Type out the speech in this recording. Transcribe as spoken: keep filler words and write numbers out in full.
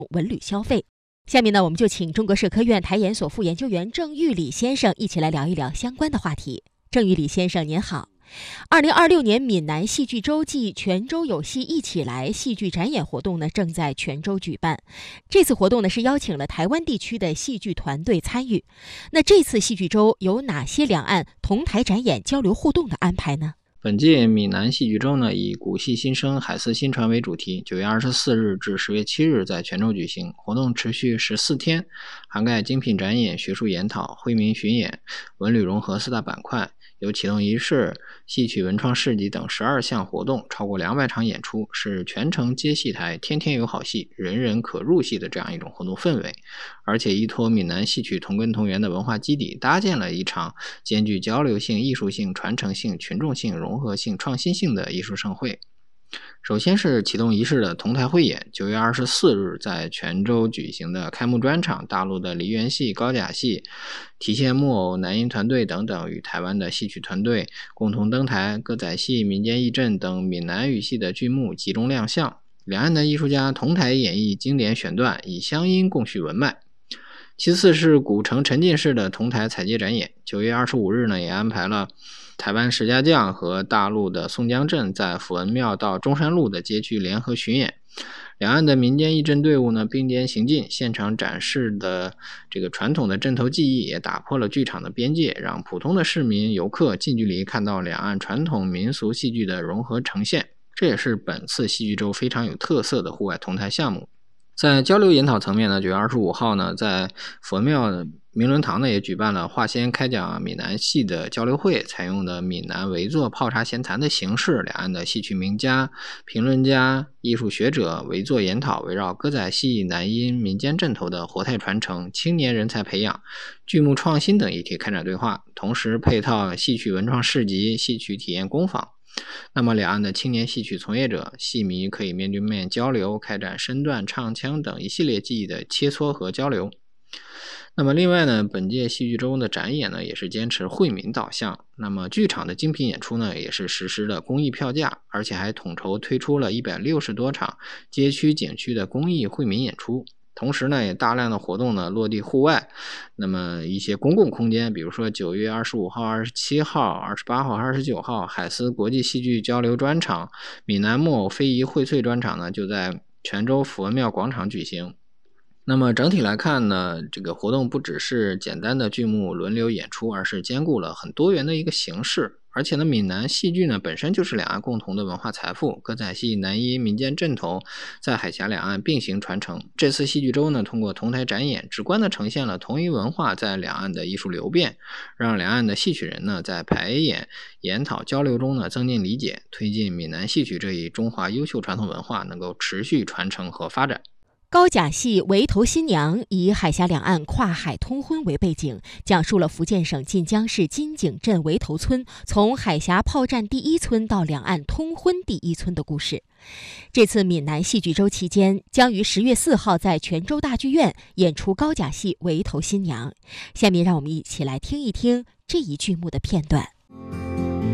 文旅消费。下面呢，我们就请中国社科院台研所副研究员郑玉礼先生一起来聊一聊相关的话题。郑玉礼先生您好。二零二六年闽南戏剧周暨泉州有戏一起来戏剧展演活动呢，正在泉州举办。这次活动呢是邀请了台湾地区的戏剧团队参与。那这次戏剧周有哪些两岸同台展演交流互动的安排呢？ 本届闽南戏剧周呢，以古戏新生、海丝新传为主题，九月二十四日至十月七日在泉州举行，活动持续十四天，涵盖精品展演、学术研讨、惠民巡演、文旅融合四大板块，有启动仪式、戏曲文创市集等十二项活动，超过两百场演出，是全程接戏台，天天有好戏，人人可入戏的这样一种活动氛围。而且依托闽南戏曲同根同源的文化基底，搭建了一场兼具交流性、艺术性、传承性、群众性、融合性、创新性的艺术盛会。首先是启动仪式的同台汇演，九月二十四日在泉州举行的开幕专场，大陆的梨园戏、高甲戏、提线木偶、南音团队等等与台湾的戏曲团队共同登台，歌仔戏、民间义阵等闽南语系的剧目集中亮相，两岸的艺术家同台演绎经典选段，以乡音共叙文脉。其次是古城沉浸式的同台采街展演，九月二十五日呢也安排了台湾石家将和大陆的宋江镇在辅恩庙到中山路的街区联合巡演，两岸的民间义阵队伍呢并肩行进，现场展示的这个传统的阵头技艺也打破了剧场的边界，让普通的市民游客近距离看到两岸传统民俗戏剧的融合呈现，这也是本次戏剧周非常有特色的户外同台项目。在交流研讨层面呢，九月二十五号呢，在佛庙明伦堂呢也举办了华仙开讲闽南戏的交流会，采用的闽南围坐泡茶闲谈的形式，两岸的戏曲名家、评论家、艺术学者围坐研讨，围绕歌仔戏、南音、民间阵头的活态传承、青年人才培养、剧目创新等议题开展对话，同时配套戏曲文创市集、戏曲体验工坊。那么两岸的青年戏曲从业者、戏迷可以面对面交流，开展身段、唱腔等一系列技艺的切磋和交流。那么另外呢，本届戏剧周的展演呢也是坚持惠民导向，那么剧场的精品演出呢也是实施了公益票价，而且还统筹推出了一百六十多场街区景区的公益惠民演出。同时呢，也大量的活动呢落地户外，那么一些公共空间，比如说九月二十五号、二十七号、二十八号、二十九号海丝国际戏剧交流专场、闽南木偶非遗荟萃专场呢，就在泉州辅恩庙广场举行。那么整体来看呢，这个活动不只是简单的剧目轮流演出，而是兼顾了很多元的一个形式。而且呢，闽南戏剧呢本身就是两岸共同的文化财富，歌仔戏、南音、民间阵头在海峡两岸并行传承。这次戏剧周呢，通过同台展演，直观的呈现了同一文化在两岸的艺术流变，让两岸的戏曲人呢在排演、研讨、交流中呢增进理解，推进闽南戏曲这一中华优秀传统文化能够持续传承和发展。 高甲戏围头新娘以海峡两岸跨海通婚为背景，讲述了福建省晋江市金井镇围头村从海峡炮战第一村到两岸通婚第一村的故事。这次闽南戏剧周期间，将于十月四号在泉州大剧院演出高甲戏围头新娘。下面让我们一起来听一听这一剧目的片段。